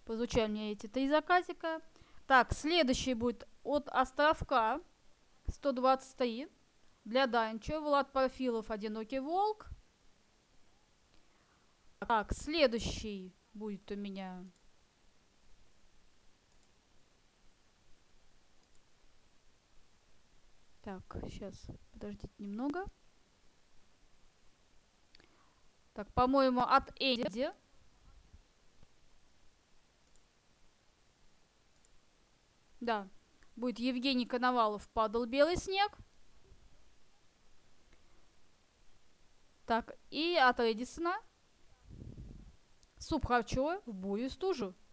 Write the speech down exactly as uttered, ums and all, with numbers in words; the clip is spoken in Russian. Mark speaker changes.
Speaker 1: Поизучаем мне эти три заказика. Так, следующий будет от Островка сто двадцать три. Для Данчо. Влад Парфилов, Одинокий волк. Так, следующий будет у меня... Так, сейчас, подождите немного. Так, по-моему, от Эдди. Да, будет Евгений Коновалов, «Падал белый снег». Так, и от Эдисона Суп Харчо, «В бурю и стужу».